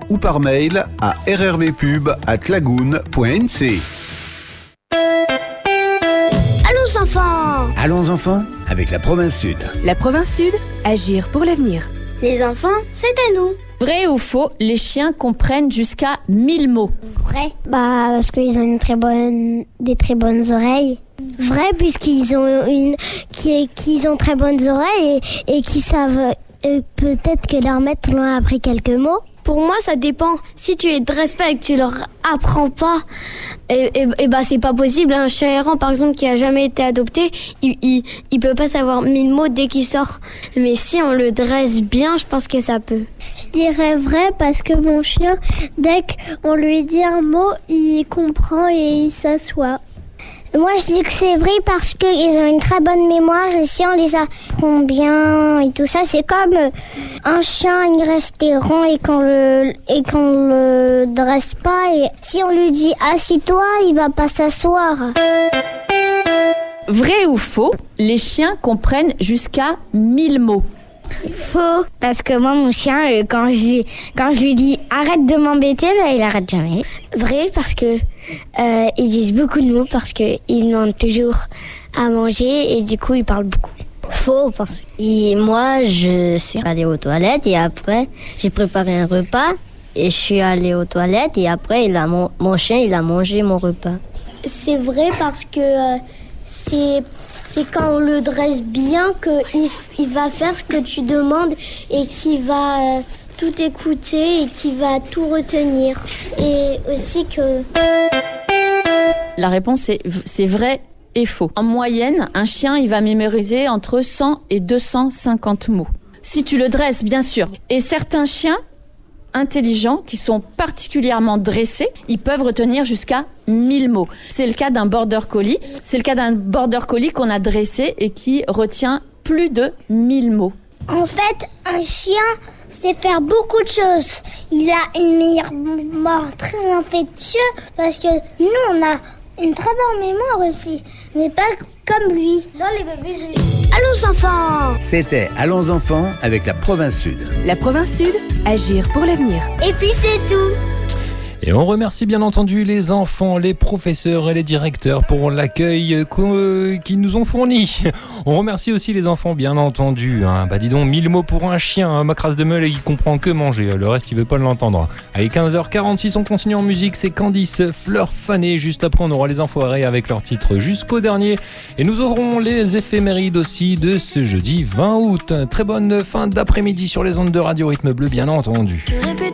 ou par mail à rrbpub@lagoon.nc. Allons enfants! Allons enfants, avec la province Sud. La province Sud, agir pour l'avenir. Les enfants, c'est à nous. Vrai ou faux, les chiens comprennent jusqu'à 1000 mots? Vrai, parce qu'ils ont des très bonnes oreilles. Vrai, puisqu'ils ont qu'ils ont très bonnes oreilles et qu'ils savent peut-être que leur maître leur a appris quelques mots. Pour moi, ça dépend. Si tu les dresses pas et que tu leur apprends pas, c'est pas possible. Un chien errant, par exemple, qui a jamais été adopté, il peut pas savoir 1000 mots dès qu'il sort. Mais si on le dresse bien, je pense que ça peut. Je dirais vrai parce que mon chien, dès qu'on lui dit un mot, il comprend et il s'assoit. Moi, je dis que c'est vrai parce qu'ils ont une très bonne mémoire et si on les apprend bien et tout ça, c'est comme un chien, il reste rond et qu'on le dresse pas. Et si on lui dit « assis-toi », il va pas s'asseoir. Vrai ou faux, les chiens comprennent jusqu'à 1000 mots? Faux, parce que moi, mon chien, quand je lui dis « arrête de m'embêter », il arrête jamais. Vrai, parce que ils disent beaucoup de mots, parce qu'ils demandent toujours à manger et du coup, ils parlent beaucoup. Faux, parce que moi, je suis allée aux toilettes et après, j'ai préparé un repas et je suis allée aux toilettes et après, mon chien, il a mangé mon repas. C'est vrai parce que c'est quand on le dresse bien qu'il va faire ce que tu demandes et qu'il va tout écouter et qu'il va tout retenir. Et aussi que... La réponse c'est vrai et faux. En moyenne, un chien, il va mémoriser entre 100 et 250 mots. Si tu le dresses, bien sûr. Et certains chiens intelligents, qui sont particulièrement dressés, ils peuvent retenir jusqu'à 1000 mots. C'est le cas d'un border collie. C'est le cas d'un border collie qu'on a dressé et qui retient plus de 1000 mots. En fait, un chien sait faire beaucoup de choses. Il a une mémoire très infectieuse parce que nous, on a une très bonne mémoire aussi, mais pas comme lui. Non, les bébés, Allons enfants! C'était Allons enfants avec la province Sud. La province Sud, agir pour l'avenir. Et puis c'est tout! Et on remercie bien entendu les enfants, les professeurs et les directeurs pour l'accueil qu'ils nous ont fourni. On remercie aussi les enfants bien entendu. Dis donc, 1000 mots pour un chien, ma crasse de meule, il comprend que manger, le reste il veut pas l'entendre. Allez, 15h46, on continue en musique, c'est Candice, Fleur fanée. Juste après on aura les enfoirés avec leur titre Jusqu'au dernier. Et nous aurons les éphémérides aussi de ce jeudi 20 août. Très bonne fin d'après-midi sur les ondes de Radio Rythme Bleu bien entendu. Je répète